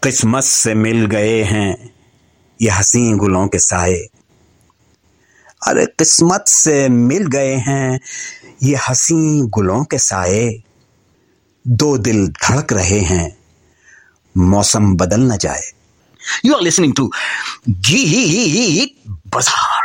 किस्मत से मिल गए हैं ये हसी गुलों के साए। अरे किस्मत से मिल गए हैं ये हसी गुलों के साए। दो दिल धड़क रहे हैं मौसम बदल न जाए। You are listening to Geek Bazaar.